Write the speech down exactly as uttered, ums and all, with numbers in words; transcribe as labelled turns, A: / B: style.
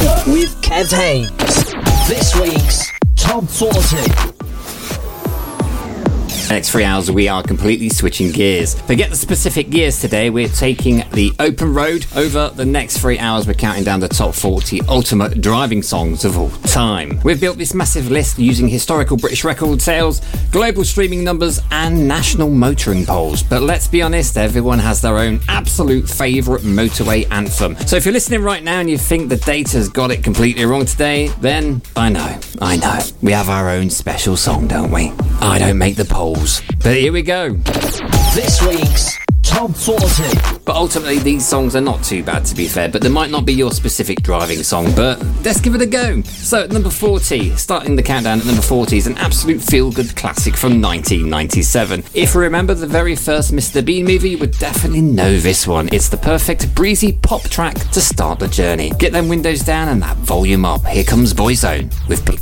A: with Kev Haynes. This week's Top forty.
B: Next three hours we are completely switching gears. Forget the specific years today, we're taking the open road. Over the next three hours we're counting down the top forty ultimate driving songs of all time. We've built this massive list using historical British record sales, global streaming numbers and national motoring polls. But let's be honest, everyone has their own absolute favourite motorway anthem. So if you're listening right now and you think the data's got it completely wrong today, then I know, I know. We have our own special song, don't we? I don't make the polls. But here we go.
A: This week's Top forty.
B: But ultimately these songs are not too bad, to be fair, but they might not be your specific driving song, but let's give it a go. So at number forty, starting the countdown at number forty, is an absolute feel-good classic from nineteen ninety-seven. If you remember the very first Mister Bean movie, you would definitely know this one. It's the perfect breezy pop track to start the journey. Get them windows down and that volume up. Here comes Boyzone with People.